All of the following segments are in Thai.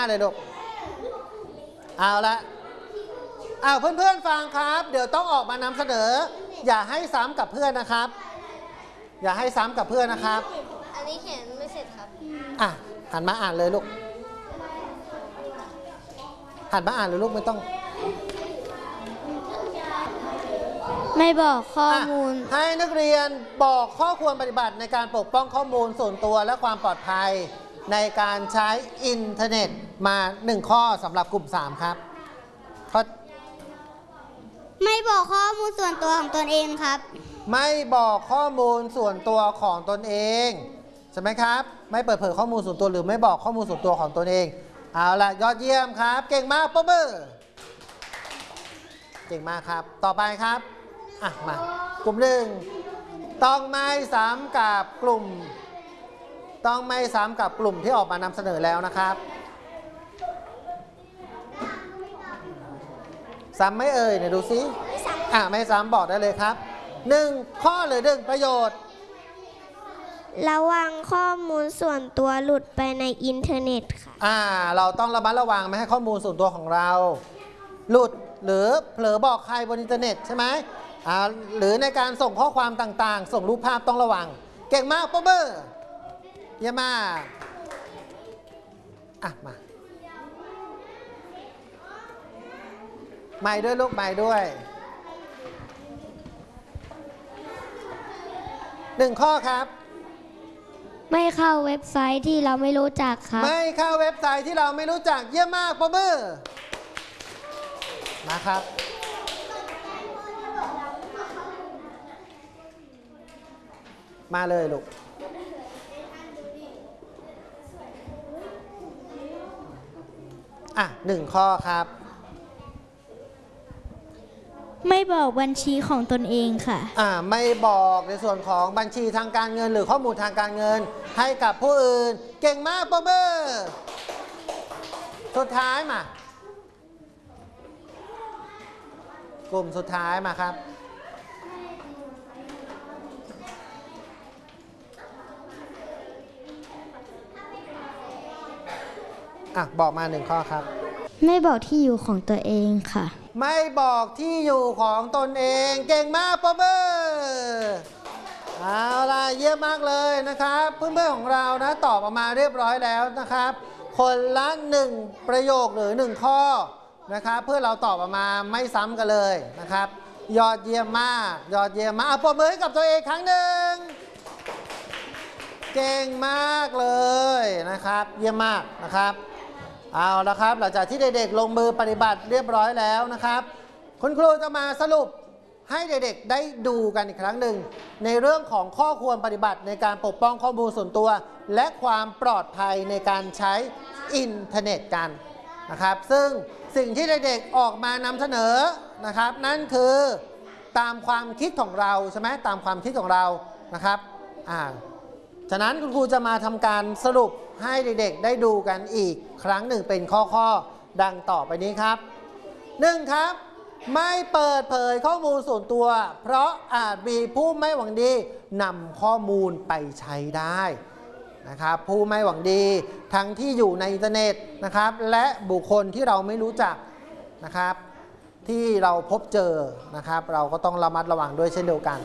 เลยลูกเอาละเพื่อนๆฟังครับเดี๋ยวต้องออกมานำเสนออย่าให้ซ้ำกับเพื่อนนะครับอย่าให้ซ้ำกับเพื่อนนะครับอันนี้เขียนไม่เสร็จครับหันมาอ่านเลยลูกหันมาอ่านเลยลูกไม่ต้องไม่บอกข้อมูลให้นักเรียนบอกข้อควรปฏิบัติในการปกป้องข้อมูลส่วนตัวและความปลอดภัยในการใช้อินเทอร์เน็ตมา1ข้อสำหรับกลุ่ม3ครับไม่บอกข้อมูลส่วนตัวของตนเองครับไม่บอกข้อมูลส่วนตัวของตนเองใช่ไหมครับไม่เปิดเผยข้อมูลส่วนตัวหรือไม่บอกข้อมูลส่วนตัวของตนเองเอาล่ะยอดเยี่ยมครับเก่งมากปรบมือเก่งมากครับต่อไปครับมากลุ่ม1ต้องไม่ซ้ำกับกลุ่มที่ออกมานำเสนอแล้วนะครับซ้ำไม่เอ่ยเนี่ยดูซิไม่ซ้ำบอกได้เลยครับ1ข้อหรือ1ประโยชน์ระวังข้อมูลส่วนตัวหลุดไปในอินเทอร์เน็ตค่ะเราต้องระมัดระวังไม่ให้ข้อมูลส่วนตัวของเราหลุดหรือเผลอบอกใครบนอินเทอร์เน็ตใช่ไหมหรือในการส่งข้อความต่างๆส่งรูปภาพต้องระวังเก่งมากปรบมือเยี่ยมมากมาใหม่ด้วยลูกใหม่ด้วย1ข้อครับไม่เข้าเว็บไซต์ที่เราไม่รู้จักครับไม่เข้าเว็บไซต์ที่เราไม่รู้จักเยี่ยมมากปรบมือมาครับมาเลยลูก1ข้อครับไม่บอกบัญชีของตนเองค่ะไม่บอกในส่วนของบัญชีทางการเงินหรือข้อมูลทางการเงินให้กับผู้อื่นเก่งมากปรบมือสุดท้ายมากลุ่มสุดท้ายมาครับบอกมา1ข้อครับไม่บอกที่อยู่ของตัวเองค่ะไม่บอกที่อยู่ของตนเองเก่งมากปรบมือเอาล่ะเยี่ยมมากเลยนะครับเพื่อนๆของเรานะตอบออกมาเรียบร้อยแล้วนะครับคนละ1ประโยคหรือ1ข้อนะครับเพื่อเราตอบออกมาไม่ซ้ำกันเลยนะครับยอดเยี่ยมมากยอดเยี่ยมมากปรบมือให้กับตัวเองครั้งหนึ่งเก่งมากเลยนะครับเยี่ยมมากนะครับเอาละครับหลังจากที่เด็กๆลงมือปฏิบัติเรียบร้อยแล้วนะครับคุณครูจะมาสรุปให้เด็กๆได้ดูกันอีกครั้งหนึ่งในเรื่องของข้อควรปฏิบัติในการปกป้องข้อมูลส่วนตัวและความปลอดภัยในการใช้อินเทอร์เน็ตกันนะครับซึ่งสิ่งที่เด็กๆออกมานำเสนอนะครับนั่นคือตามความคิดของเราใช่ไหมตามความคิดของเรานะครับฉะนั้นคุณครูจะมาทำการสรุปให้เด็กๆได้ดูกันอีกครั้งหนึ่งเป็นข้อดังต่อไปนี้ครับ1ครับไม่เปิดเผยข้อมูลส่วนตัวเพราะอาจมีผู้ไม่หวังดีนำข้อมูลไปใช้ได้นะครับผู้ไม่หวังดีทั้งที่อยู่ในอินเทอร์เน็ตนะครับและบุคคลที่เราไม่รู้จักนะครับที่เราพบเจอนะครับเราก็ต้องระมัดระวังด้วยเช่นเดียวกัน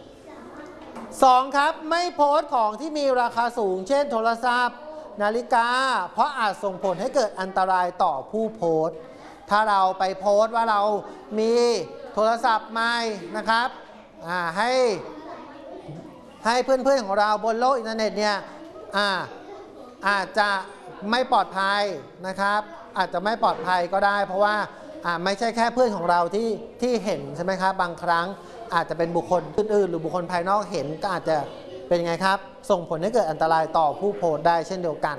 2ครับไม่โพสต์ของที่มีราคาสูงเช่นโทรศัพท์นาฬิกาเพราะอาจส่งผลให้เกิดอันตรายต่อผู้โพสต์ถ้าเราไปโพสต์ว่าเรามีโทรศัพท์ใหม่นะครับให้เพื่อนๆของเราบนโลกอินเทอร์เน็ตเนี่ยอาจจะไม่ปลอดภัยนะครับอาจจะไม่ปลอดภัยก็ได้เพราะว่าไม่ใช่แค่เพื่อนของเราที่เห็นใช่ไหมครับบางครั้งอาจจะเป็นบุคคลอื่นๆหรือบุคคลภายนอกเห็นก็อาจจะเป็นไงครับส่งผลให้เกิดอันตรายต่อผู้โพสต์ได้เช่นเดียวกัน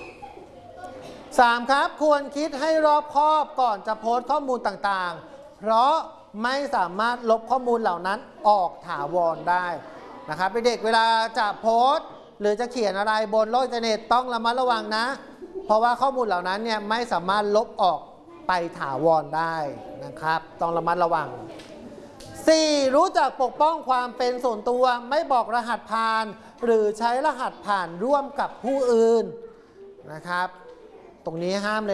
3ครับควรคิดให้รอบคอบก่อนจะโพสต์ข้อมูลต่างๆเพราะไม่สามารถลบข้อมูลเหล่านั้นออกถาวรได้นะครับเด็กๆเวลาจะโพสต์หรือจะเขียนอะไรบนโลกอินเทอร์เน็ตต้องระมัดระวังนะเพราะว่าข้อมูลเหล่านั้นเนี่ยไม่สามารถลบออกไปถาวรได้นะครับต้องระมัดระวัง4รู้จักปกป้องความเป็นส่วนตัวไม่บอกรหัสผ่านหรือใช้รหัสผ่านร่วมกับผู้อื่นนะครับตรงนี้ห้ามเลย